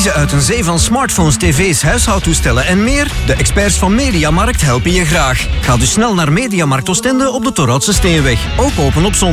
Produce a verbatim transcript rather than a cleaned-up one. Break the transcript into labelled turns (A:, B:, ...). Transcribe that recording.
A: Kiezen uit een zee van smartphones, tv's, huishoudtoestellen en meer? De experts van Mediamarkt helpen je graag. Ga dus snel naar Mediamarkt Oostende op de Torhoutse Steenweg. Ook open op zondag.